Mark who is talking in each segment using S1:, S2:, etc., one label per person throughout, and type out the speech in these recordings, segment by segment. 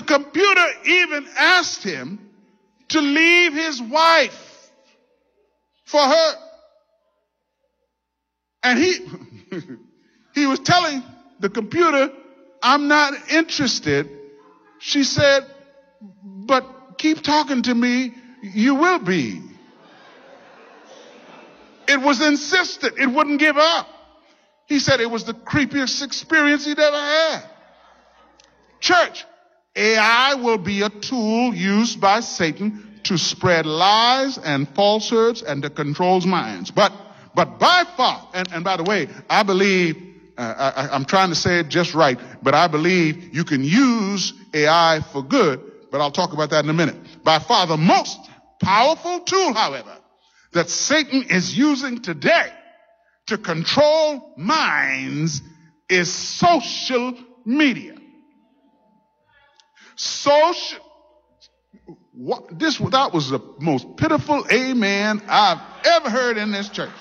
S1: computer even asked him to leave his wife for her. And he was telling the computer, I'm not interested. She said, but keep talking to me, you will be. It was insistent. It wouldn't give up. He said it was the creepiest experience he'd ever had. Church, AI will be a tool used by Satan to spread lies and falsehoods and to control minds. But by far, and by the way, I believe, I'm trying to say it just right, but I believe you can use AI for good, but I'll talk about that in a minute. By far the most powerful tool, however, that Satan is using today to control minds is social media. That was the most pitiful amen I've ever heard in this church.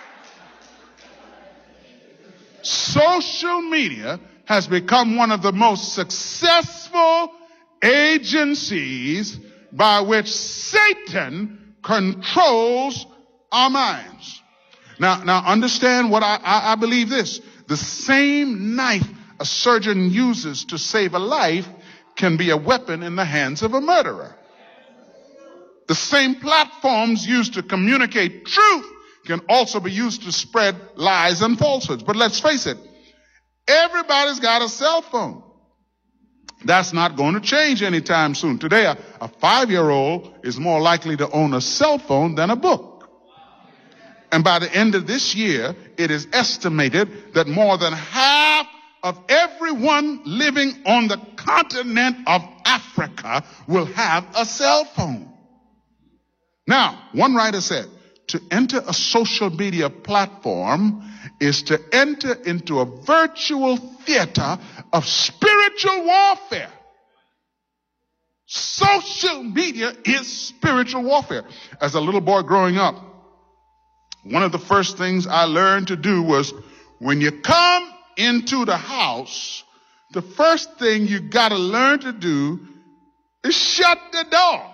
S1: Social media has become one of the most successful agencies by which Satan controls our minds. Now understand what I believe this. The same knife a surgeon uses to save a life can be a weapon in the hands of a murderer. The same platforms used to communicate truth can also be used to spread lies and falsehoods. But let's face it, everybody's got a cell phone. That's not going to change anytime soon. Today, a 5-year-old is more likely to own a cell phone than a book. And by the end of this year, it is estimated that more than half of everyone living on the continent of Africa will have a cell phone. Now, one writer said, to enter a social media platform is to enter into a virtual theater of spiritual warfare. Social media is spiritual warfare. As a little boy growing up, one of the first things I learned to do was when you come into the house, the first thing you got to learn to do is shut the door.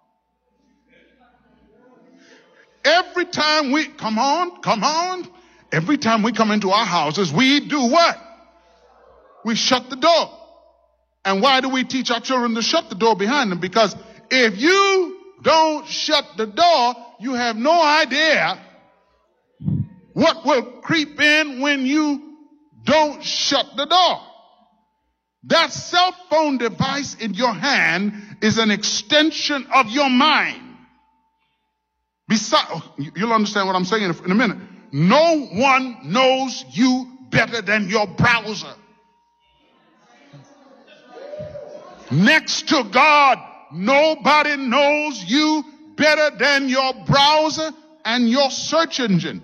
S1: Every time we, come on. Every time we come into our houses, we do what? We shut the door. And why do we teach our children to shut the door behind them? Because if you don't shut the door, you have no idea what will creep in when you don't shut the door. That cell phone device in your hand is an extension of your mind. Besides, you'll understand what I'm saying in a minute. No one knows you better than your browser. Next to God, nobody knows you better than your browser and your search engine.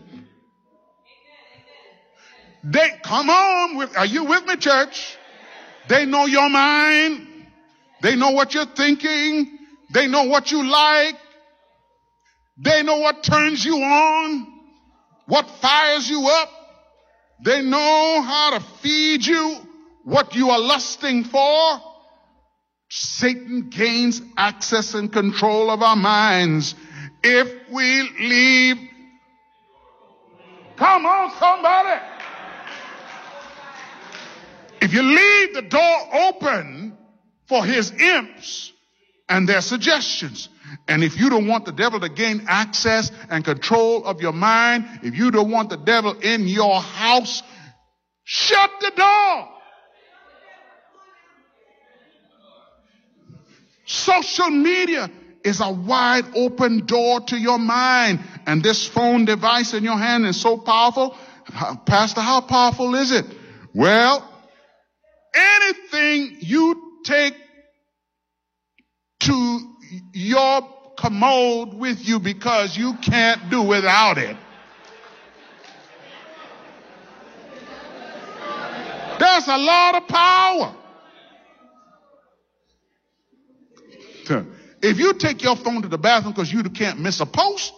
S1: Are you with me, church? They know your mind. They know what you're thinking. They know what you like. They know what turns you on, what fires you up. They know how to feed you what you are lusting for. Satan gains access and control of our minds if we leave. Come on, somebody. If you leave the door open for his imps and their suggestions, and if you don't want the devil to gain access and control of your mind, if you don't want the devil in your house, shut the door. Social media is a wide open door to your mind. And this phone device in your hand is so powerful. Pastor, how powerful is it? Well, anything you take to your commode with you because you can't do without it, there's a lot of power. If you take your phone to the bathroom because you can't miss a post,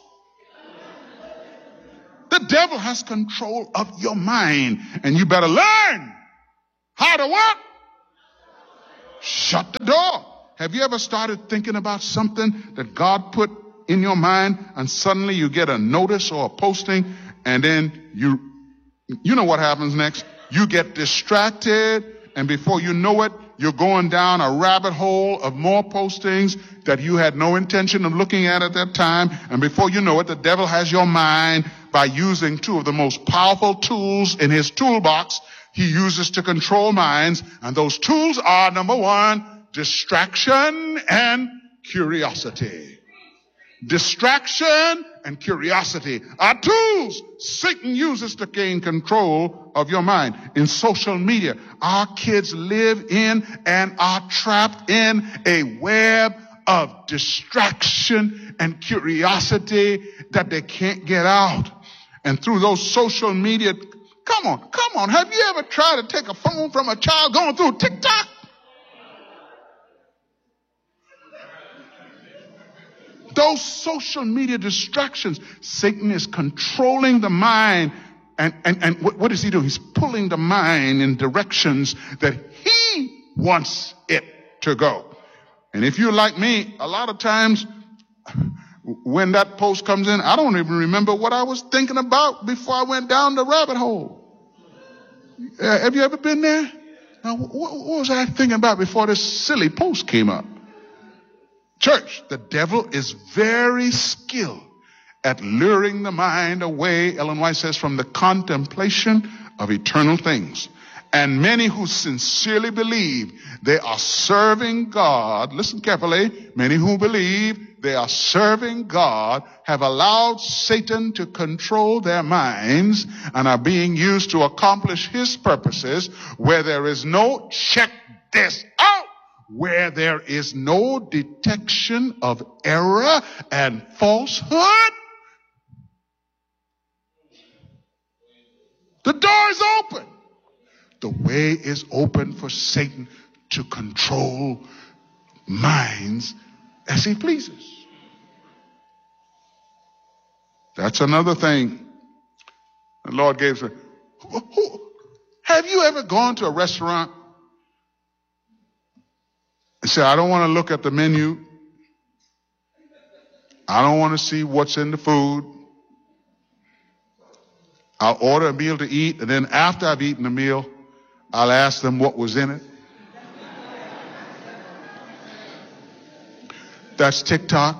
S1: the devil has control of your mind, and you better learn how to what? Shut the door. Have you ever started thinking about something that God put in your mind, and suddenly you get a notice or a posting, and then you know what happens next? You get distracted, and before you know it, you're going down a rabbit hole of more postings that you had no intention of looking at that time. And before you know it, the devil has your mind by using two of the most powerful tools in his toolbox he uses to control minds. And those tools are, number one, distraction and curiosity. Distraction and curiosity are tools Satan uses to gain control of your mind. In social media, our kids live in and are trapped in a web of distraction and curiosity that they can't get out. And through those social media, come on, have you ever tried to take a phone from a child going through TikTok? Those social media distractions, Satan is controlling the mind. And what does he do? He's pulling the mind in directions that he wants it to go. And if you're like me, a lot of times when that post comes in, I don't even remember what I was thinking about before I went down the rabbit hole. Have you ever been there? Now, what was I thinking about before this silly post came up? Church, the devil is very skilled at luring the mind away, Ellen White says, from the contemplation of eternal things. And many who sincerely believe they are serving God, listen carefully, many who believe they are serving God have allowed Satan to control their minds and are being used to accomplish his purposes where there is no, check this out, where there is no detection of error and falsehood. The door is open. The way is open for Satan to control minds as he pleases. That's another thing the Lord gave us. Have you ever gone to a restaurant and said, I don't want to look at the menu. I don't want to see what's in the food. I'll order a meal to eat, and then after I've eaten the meal, I'll ask them what was in it. That's TikTok.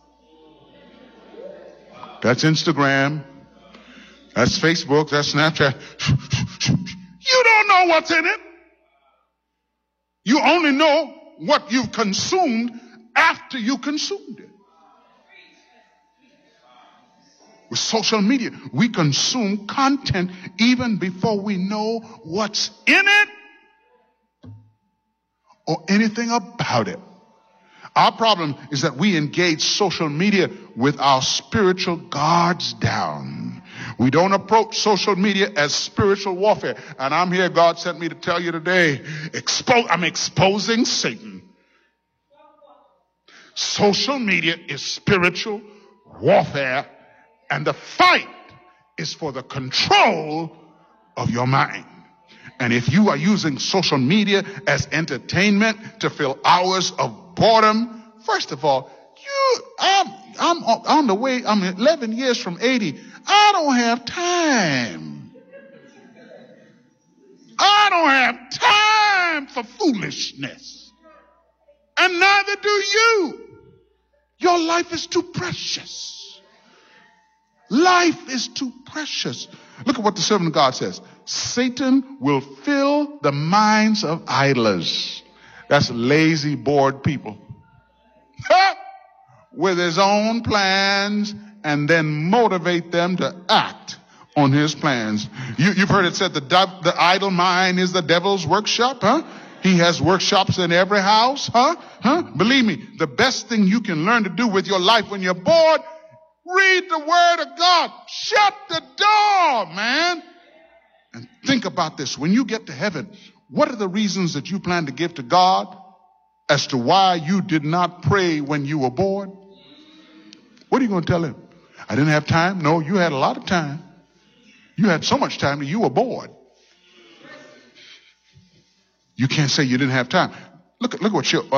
S1: That's Instagram. That's Facebook. That's Snapchat. You don't know what's in it. You only know what you've consumed after you consumed it. With social media, we consume content even before we know what's in it or anything about it. Our problem is that we engage social media with our spiritual guards down. We don't approach social media as spiritual warfare. And I'm here, God sent me to tell you today, I'm exposing Satan. Social media is spiritual warfare, and the fight is for the control of your mind. And if you are using social media as entertainment to fill hours of boredom, first of all, I'm on the way, I'm 11 years from 80. I don't have time. I don't have time for foolishness. And neither do you. Your life is too precious. Life is too precious. Look at what the servant of God says. Satan will fill the minds of idlers. That's lazy, bored people. With his own plans, and then motivate them to act on his plans. You've heard it said the idle mind is the devil's workshop, huh? He has workshops in every house, huh? Believe me, the best thing you can learn to do with your life when you're bored, read the word of God. Shut the door, man. And think about this. When you get to heaven, what are the reasons that you plan to give to God as to why you did not pray when you were bored? What are you going to tell him? I didn't have time? No, you had a lot of time. You had so much time that you were bored. You can't say you didn't have time. Look what